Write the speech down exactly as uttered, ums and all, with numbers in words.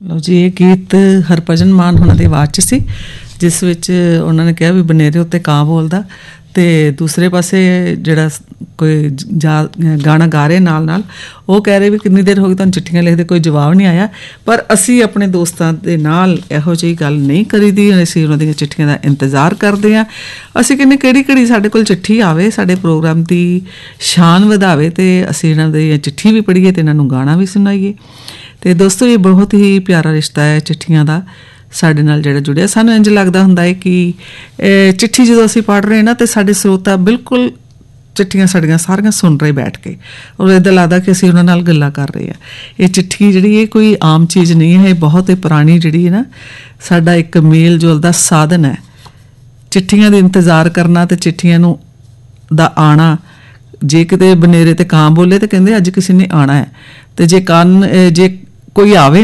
ਲਓ ਜੀ, ਇਹ ਗੀਤ ਹਰਭਜਨ ਮਾਨ ਉਹਨਾਂ ਦੀ ਆਵਾਜ਼ 'ਚ ਸੀ, ਜਿਸ ਵਿੱਚ ਉਹਨਾਂ ਨੇ ਕਿਹਾ ਵੀ ਬਨੇਰੇ ਉੱਤੇ ਕਾਂ ਬੋਲਦਾ, ਅਤੇ ਦੂਸਰੇ ਪਾਸੇ ਜਿਹੜਾ ਕੋਈ ਜਾ ਗਾਣਾ ਗਾ ਰਹੇ ਨਾਲ ਨਾਲ ਉਹ ਕਹਿ ਰਹੇ ਵੀ ਕਿੰਨੀ ਦੇਰ ਹੋ ਗਈ ਤੁਹਾਨੂੰ ਚਿੱਠੀਆਂ ਲਿਖਦੇ, ਕੋਈ ਜਵਾਬ ਨਹੀਂ ਆਇਆ। ਪਰ ਅਸੀਂ ਆਪਣੇ ਦੋਸਤਾਂ ਦੇ ਨਾਲ ਇਹੋ ਜਿਹੀ ਗੱਲ ਨਹੀਂ ਕਰੀਦੀ, ਅਸੀਂ ਉਹਨਾਂ ਦੀਆਂ ਚਿੱਠੀਆਂ ਦਾ ਇੰਤਜ਼ਾਰ ਕਰਦੇ ਹਾਂ। ਅਸੀਂ ਕਹਿੰਦੇ ਕਿਹੜੀ ਕਿਹੜੀ ਸਾਡੇ ਕੋਲ ਚਿੱਠੀ ਆਵੇ, ਸਾਡੇ ਪ੍ਰੋਗਰਾਮ ਦੀ ਸ਼ਾਨ ਵਧਾਵੇ, ਅਤੇ ਅਸੀਂ ਇਹਨਾਂ ਦੀ ਚਿੱਠੀ ਵੀ ਪੜ੍ਹੀਏ ਅਤੇ ਇਹਨਾਂ ਨੂੰ ਗਾਣਾ ਵੀ ਸੁਣਾਈਏ। ਅਤੇ ਦੋਸਤੋ, ਇਹ ਬਹੁਤ ਹੀ ਪਿਆਰਾ ਰਿਸ਼ਤਾ ਹੈ ਚਿੱਠੀਆਂ ਦਾ ਸਾਡੇ ਨਾਲ ਜਿਹੜਾ ਜੁੜਿਆ। ਸਾਨੂੰ ਇੰਝ ਲੱਗਦਾ ਹੁੰਦਾ ਹੈ ਕਿ ਚਿੱਠੀ ਜਦੋਂ ਅਸੀਂ ਪੜ੍ਹ ਰਹੇ ਨਾ, ਤਾਂ ਸਾਡੇ ਸਰੋਤਾ ਬਿਲਕੁਲ ਚਿੱਠੀਆਂ ਸਾਡੀਆਂ ਸਾਰੀਆਂ ਸੁਣ ਰਹੇ ਬੈਠ ਕੇ, ਔਰ ਇੱਦਾਂ ਲੱਗਦਾ ਕਿ ਅਸੀਂ ਉਹਨਾਂ ਨਾਲ ਗੱਲਾਂ ਕਰ ਰਹੇ ਹਾਂ। ਇਹ ਚਿੱਠੀ ਜਿਹੜੀ ਇਹ ਕੋਈ ਆਮ ਚੀਜ਼ ਨਹੀਂ ਹੈ, ਇਹ ਬਹੁਤ ਹੀ ਪੁਰਾਣੀ ਜਿਹੜੀ ਹੈ ਨਾ ਸਾਡਾ ਇੱਕ ਮੇਲ ਜੋਲ ਦਾ ਸਾਧਨ ਹੈ। ਚਿੱਠੀਆਂ ਦਾ ਇੰਤਜ਼ਾਰ ਕਰਨਾ ਅਤੇ ਚਿੱਠੀਆਂ ਨੂੰ ਦਾ ਆਉਣਾ। ਜੇ ਕਿਤੇ ਬਨੇਰੇ 'ਤੇ ਕਾਂ ਬੋਲੇ ਤਾਂ ਕਹਿੰਦੇ ਅੱਜ ਕਿਸੇ ਨੇ ਆਉਣਾ ਹੈ, ਅਤੇ ਜੇ ਕੰਨ ਜੇ ਕੋਈ ਆਵੇ